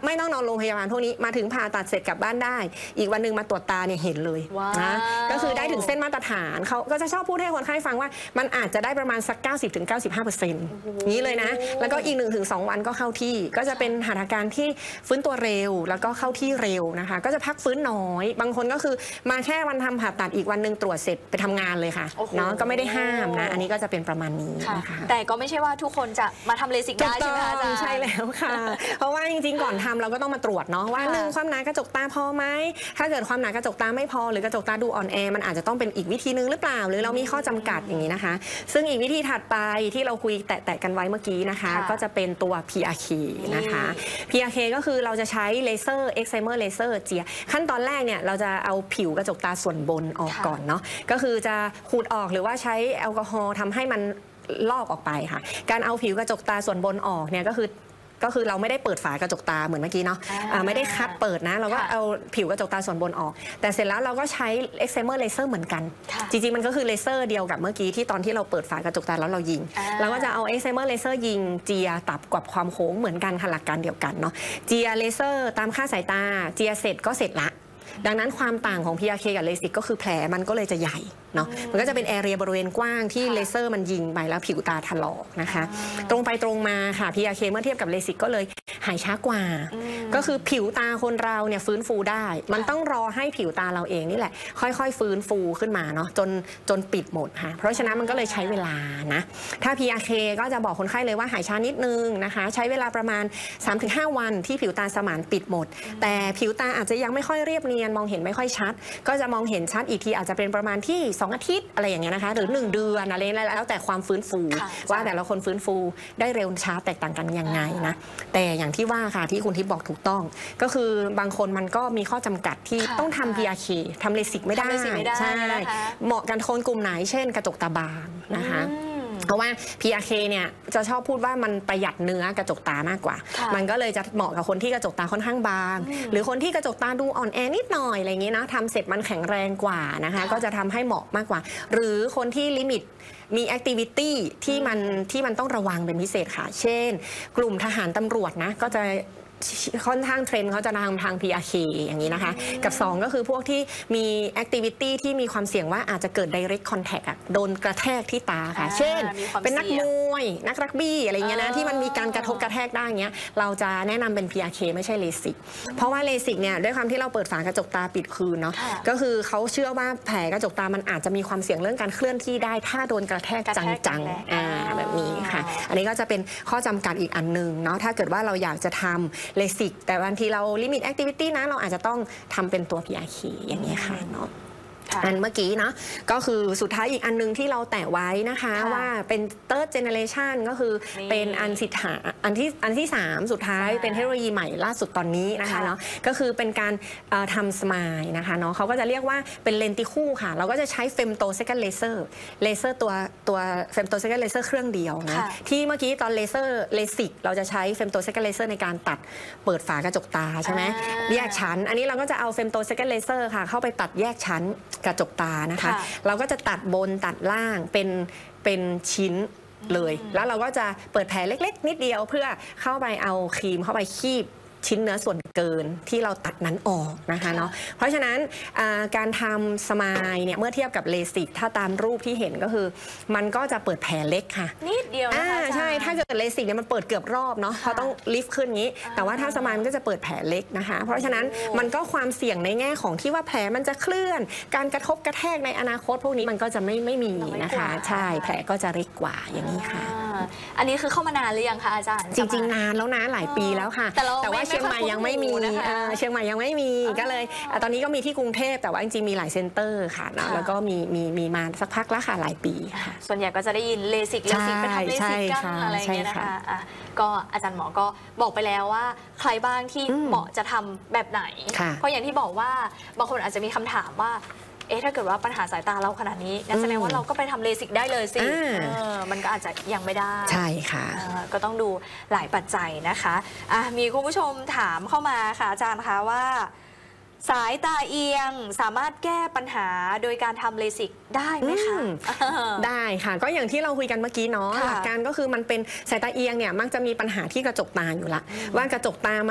ไม่ต้องนอนโรงพยาบาลพวกนี้มาถึงผ่าตัดเสร็จกลับบ้านได้อีกวันนึงมาตรวจตาเนี่ยเห็นเลยนะก็คือได้ถึงเส้นมาตรฐานเขาก็จะชอบพูดให้คนไข้ฟังว่ามันอาจจะได้ประมาณสัก 90-95% นี้เลยนะแล้วก็อีก 1-2 วันก็เข้าที่ก็จะเป็นหัตถการที่ฟื้นตัวเร็วแล้วก็เข้าที่เร็วนะคะก็จะพักฟื้นน้อยบางคนก็คือมาแค่วันทำผ่าตัดอีกวันนึงตรวจเสร็จไปทำงานเลยค่ะเนาะก็ไม่ได้ห้ามนะอันนี้ก็จะเป็นประมาณนี้นะคะแต่ก็ไม่ใช่ว่าทุกคนจะมาทำเลสิกได้ใช่ไหมคะอาจารย์ใช่แล้วค่ะเพราะว่าจริงๆก่อนทำเราก็ต้องมาตรวจเนาะว่าความหนากระจกตาพอไหมถ้าเกิดความหนากระจกตาไม่พอหรือกระจกตาดูอ่อนแอมันอาจจะต้องเป็นอีกวิธีนึงหรือเปล่าหรือเรามีข้อจำกัดอย่างนี้นะคะซึ่งอีกวิธีถัดไปที่เราคุยแตะกันไว้เมื่อกี้นะคะก็จะเป็นตัว PRK นะคะ PRK ก็คือเราจะใช้เลเซอร์ Excimer Laser เจียขั้นตอนแรกเนี่ยเราจะเอาผิวกระจกตาส่วนบนออกก่อนเนาะก็คือจะขูดออกหรือว่าใช้แอลกอฮอล์ทำให้มันลอกออกไปค่ะการเอาผิวกระจกตาส่วนบนออกเนี่ยก็คือเราไม่ได้เปิดฝากระจกตาเหมือนเมื่อกี้เนาะไม่ได้คัดเปิดนะเราก็เอาผิวกระจกตาส่วนบนออกแต่เสร็จแล้วเราก็ใช้ Excimer Laser เหมือนกันจริงๆมันก็คือเลเซอร์เดียวกับเมื่อกี้ที่ตอนที่เราเปิดฝากระจกตาแล้วเรายิงเราก็จะเอา Excimer Laser ยิงเจียตับกับความโค้งเหมือนกันค่ะหลักการเดียวกันเนาะเจียเลเซอร์ตามค่าสายตาเจียเสร็จก็เสร็จละดังนั้นความต่างของ PRK กับเลสิกก็คือแผลมันก็เลยจะใหญ่เนาะมันก็จะเป็นแอเรียบริเวณกว้างที่เลเซอร์มันยิงไปแล้วผิวตาถลอกนะคะตรงไปตรงมาค่ะ PRK เมื่อเทียบกับเลสิกก็เลยหายช้ากว่าก็คือผิวตาคนเราเนี่ยฟื้นฟูได้มันต้องรอให้ผิวตาเราเองนี่แหละค่อยๆฟื้นฟูขึ้นมาเนาะจนปิดหมดค่ะเพราะฉะนั้นมันก็เลยใช้เวลานะถ้า PRK ก็จะบอกคนไข้เลยว่าหายช้านิดนึงนะคะใช้เวลาประมาณ 3-5 วันที่ผิวตาสมานปิดหมดแต่ผิวตาอาจจะยังไม่ค่อยเรียบเนียนมองเห็นไม่ค่อยชัดก็จะมองเห็นชัดอีกทีอาจจะเป็นประมาณที่2 อาทิตย์อะไรอย่างเงี้ยนะคะหรือ1 เดือนอะไรแล้วแต่ความฟื้นฟูว่าแต่ละคนฟื้นฟูได้เร็วช้าแตกต่างกันยังไงนะแต่อย่างที่ว่าค่ะที่คุณทิพย์บอกถูกต้องก็คือบางคนมันก็มีข้อจำกัดที่ต้องทำ PRK ทำเลสิกไม่ได้ใช่เหมาะกันคนกลุ่มไหนเช่นกระจกตาบางนะคะเพราะว่า PRK เนี่ยจะชอบพูดว่ามันประหยัดเนื้อกระจกตามากกว่ามันก็เลยจะเหมาะกับคนที่กระจกตาค่อนข้างบางหรือคนที่กระจกตาดูอ่อนแอนิดหน่อยอะไรอย่างนี้นะทำเสร็จมันแข็งแรงกว่านะคะก็จะทำให้เหมาะมากกว่าหรือคนที่ลิมิตมีแอคทิวิตี้ที่มันต้องระวังเป็นพิเศษค่ะเช่นกลุ่มทหารตำรวจนะก็จะค่อนข้างเทรนด์เขาจะทาง PRK อย่างนี้นะคะกับ2ก็คือพวกที่มีแอคทิวิตี้ที่มีความเสี่ยงว่าอาจจะเกิด direct contact โดนกระแทกที่ตาค่ะเช่นเป็นนักมวยนักรักบี้อะไรเงี้ยนะที่มันมีการกระทบกระแทกได้เงี้ยเราจะแนะนำเป็น PRK ไม่ใช่เลสิกเพราะว่าเลสิกเนี่ยด้วยความที่เราเปิดฝากระจกตาปิดคืนเนาะก็คือเขาเชื่อว่าแผลกระจกตามันอาจจะมีความเสี่ยงเรื่องการเคลื่อนที่ได้ถ้าโดนกระแทกจังๆแบบนี้ค่ะอันนี้ก็จะเป็นข้อจำกัดอีกอันนึงเนาะถ้าเกิดว่าเราอยากจะทำเลสิกแต่บางทีเราลิมิตแอคทิวิตี้นะเราอาจจะต้องทำเป็นตัว PRK อย่างนี้ค่ะเนาะอันเมื่อกี้เนาะก็คือสุดท้ายอีกอันนึงที่เราแตะไว้นะคะว่าเป็น third generation ก็คือเป็นอันที่3สุดท้ายเป็นเทคโนโลยีใหม่ล่าสุดตอนนี้นะคะเนาะก็คือเป็นการทำสมายนะคะเนาะเขาก็จะเรียกว่าเป็นเลนติคู่ค่ะเราก็จะใช้เฟมโตเซคันเลเซอร์ตัวเฟมโตเซคันเลเซอร์เครื่องเดียวนะที่เมื่อกี้ตอนเลเซอร์เลสิกเราจะใช้เฟมโตเซคันเลเซอร์ในการตัดเปิดฝากระจกตาใช่ไหมแยกชั้นอันนี้เราก็จะเอาเฟมโตเซคันเลเซอร์ค่ะเข้าไปตัดแยกชั้นกระจกตานะคะเราก็จะตัดบนตัดล่างเป็นชิ้นเลยแล้วเราก็จะเปิดแผลเล็กๆนิดเดียวเพื่อเข้าไปเอาครีมเข้าไปคีบชิ้นเนื้อส่วนเกินที่เราตัดนั้นออกนะคะเนาะเพราะฉะนั้นการทำสมายเนี่ยเมื่อเทียบกับเลสิกถ้าตามรูปที่เห็นก็คือมันก็จะเปิดแผลเล็กค่ะนิดเดียวนะคะใช่ถ้าเกิดเลสิกเนี่ยมันเปิดเกือบรอบเนาะเขาต้องลิฟต์ขึ้นงี้แต่ว่าถ้าสมายมันก็จะเปิดแผลเล็กนะคะเพราะฉะนั้นมันก็ความเสี่ยงในแง่ของที่ว่าแผลมันจะเคลื่อนการกระทบกระแทกในอนาคตพวกนี้มันก็จะไม่มีนะคะใช่แผลก็จะเล็กกว่าอย่างนี้ค่ะอันนี้คือเข้ามานานหรือยังคะอาจารย์จริงๆนานแล้วนะหลายปีแล้วค่ะแต่ว่าเชียงใหม่ยังไม่มีเชียงใหม่ยังไม่มีก็เลยตอนนี้ก็มีที่กรุงเทพแต่ว่าจริงๆมีหลายเซ็นเตอร์ค่ะแล้วก็มีมาสักพักแล้วค่ะหลายปีค่ะส่วนใหญ่ก็จะได้ยินเลสิกไปทำเลสิกกันอะไรอย่างเงี้ยนะคะก็อาจารย์หมอก็บอกไปแล้วว่าใครบ้างที่เหมาะจะทำแบบไหนเพราะอย่างที่บอกว่าบางคนอาจจะมีคำถามว่าถ้าเกิดว่าปัญหาสายตาเราขนาดนี้งั้นแสดงว่าเราก็ไปทำเลสิกได้เลยสิมันก็อาจจะยังไม่ได้ใช่ค่ะก็ต้องดูหลายปัจจัยนะคะมีคุณผู้ชมถามเข้ามาค่ะอาจารย์คะว่าสายตาเอียงสามารถแก้ปัญหาโดยการทำเลสิกได้ไหมคะได้ค่ะก็อย่างที่เราคุยกันเมื่อกี้เนาะหลักการก็คือมันเป็นสายตาเอียงเนี่ยมักจะมีปัญหาที่กระจกตาอยู่ละว่ากระจกตา